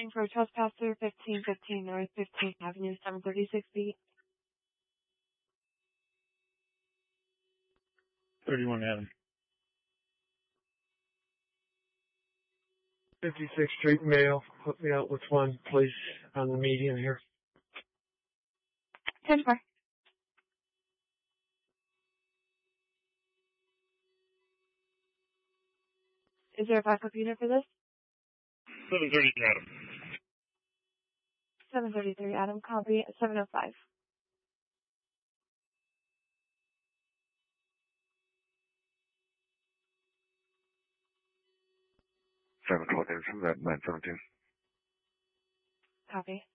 Looking for a trespasser, 1515 North 15th Avenue, 736B. 31 Adam. 56th Street Mail. Hook me out with one, please, on the median here. 10-4. Is there a backup unit for this? 730 Adam. 733 Adam, copy, 705. 712 917. Copy.